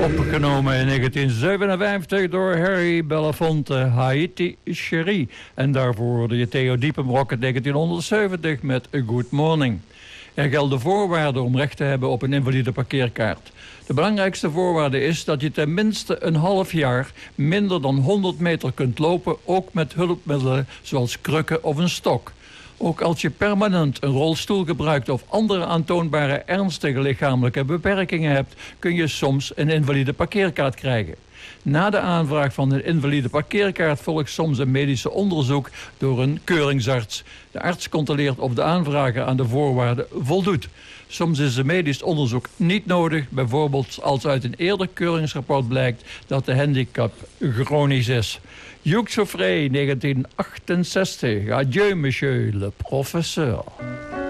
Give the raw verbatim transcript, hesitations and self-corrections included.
Opgenomen in negentien zevenenvijftig door Harry Belafonte, Haiti Cherie. En daarvoor hoorde je Theo Diepenbrock in negentienhonderdzeventig met A Good Morning. Er gelden voorwaarden om recht te hebben op een invalide parkeerkaart. De belangrijkste voorwaarde is dat je tenminste een half jaar minder dan honderd meter kunt lopen, ook met hulpmiddelen zoals krukken of een stok. Ook als je permanent een rolstoel gebruikt of andere aantoonbare ernstige lichamelijke beperkingen hebt, kun je soms een invalide parkeerkaart krijgen. Na de aanvraag van een invalide parkeerkaart volgt soms een medische onderzoek door een keuringsarts. De arts controleert of de aanvrager aan de voorwaarden voldoet. Soms is een medisch onderzoek niet nodig, bijvoorbeeld als uit een eerder keuringsrapport blijkt dat de handicap chronisch is. Hugh Geoffrey, negentien achtenzestig. Adieu, monsieur le professeur.